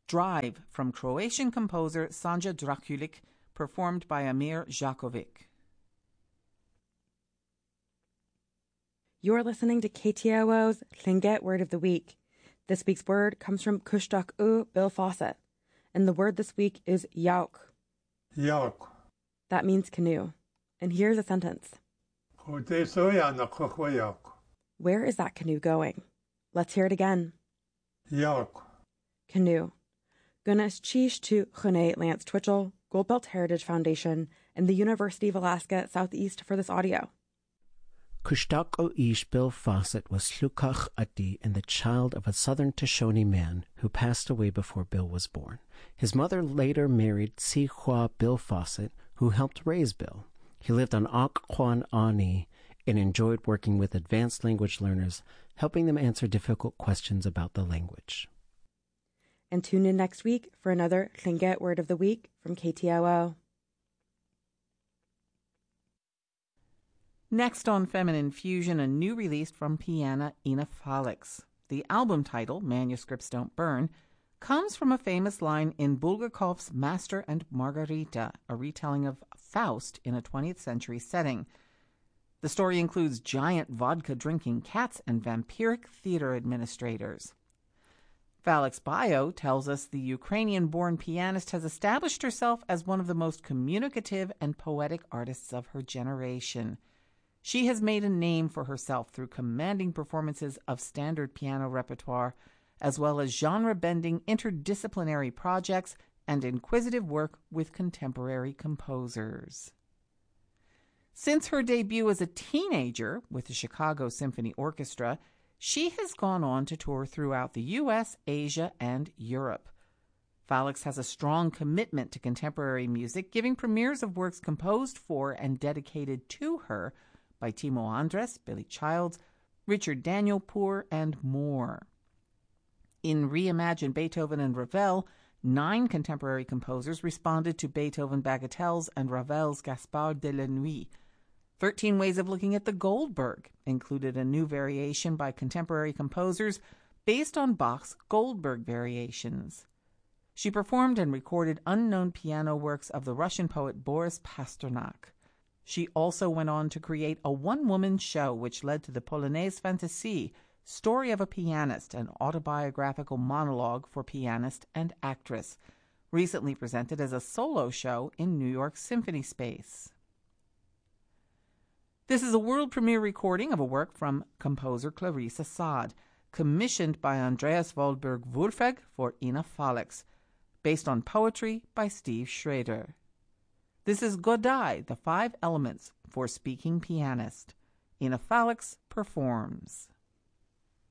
Drive from Croatian composer Sanja Drakulic, performed by Amir Jakovic. You're listening to KTOO's Llynget Word of the Week. This week's word comes from Cushtach U Bill Fawcett, and the word this week is yauk. Yauk. That means canoe. And here's a sentence. Where is that canoe going? Let's hear it again. Yauk. Canoe. Gunas Chish to Chune Lance Twitchell, Goldbelt Heritage Foundation, and the University of Alaska Southeast for this audio. Cushtach O Ish Bill Fawcett was Llukach Ati and the child of a southern Shoshone man who passed away before Bill was born. His mother later married Sihua Bill Fawcett, who helped raise Bill. He lived on Occoquan Ani and enjoyed working with advanced language learners, helping them answer difficult questions about the language. And tune in next week for another Llynget Word of the Week from KTOO. Next on Feminine Fusion, a new release from pianist Ina Falix. The album title, Manuscripts Don't Burn, comes from a famous line in Bulgakov's Master and Margarita, a retelling of Faust in a 20th century setting. The story includes giant vodka-drinking cats and vampiric theater administrators. Falix's bio tells us the Ukrainian-born pianist has established herself as one of the most communicative and poetic artists of her generation. She has made a name for herself through commanding performances of standard piano repertoire, as well as genre-bending interdisciplinary projects and inquisitive work with contemporary composers. Since her debut as a teenager with the Chicago Symphony Orchestra, she has gone on to tour throughout the U.S., Asia, and Europe. Falix has a strong commitment to contemporary music, giving premieres of works composed for and dedicated to her by Timo Andres, Billy Childs, Richard Danielpour, and more. In Reimagine Beethoven and Ravel, 9 contemporary composers responded to Beethoven Bagatelles and Ravel's Gaspard de la Nuit. 13 Ways of Looking at the Goldberg included a new variation by contemporary composers based on Bach's Goldberg variations. She performed and recorded unknown piano works of the Russian poet Boris Pasternak. She also went on to create a one-woman show which led to the Polonaise Fantasie, Story of a Pianist, an autobiographical monologue for pianist and actress, recently presented as a solo show in New York Symphony Space. This is a world premiere recording of a work from composer Clarisse Assad, commissioned by Andreas Wohlberg-Wulfeg for Ina Falix, based on poetry by Steve Schrader. This is Godai, the 5 Elements for Speaking Pianist. Ina Falix performs.